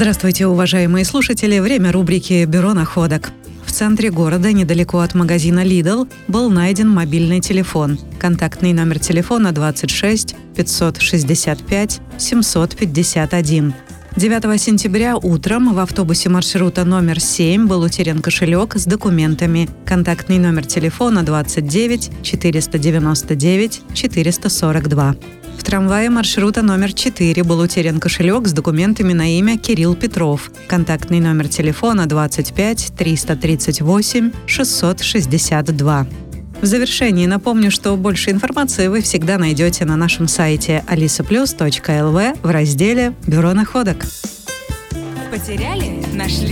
Здравствуйте, уважаемые слушатели! Время рубрики «Бюро находок». В центре города, недалеко от магазина Lidl, был найден мобильный телефон. Контактный номер телефона 26 565 751. 9 сентября утром в автобусе маршрута номер 7 был утерян кошелек с документами. Контактный номер телефона 29 499 442. В трамвае маршрута номер 4 был утерян кошелек с документами на имя Кирилл Петров. Контактный номер телефона 25 338 662. В завершении напомню, что больше информации вы всегда найдете на нашем сайте alisaplus.lv в разделе «Бюро находок». Потеряли? Нашли?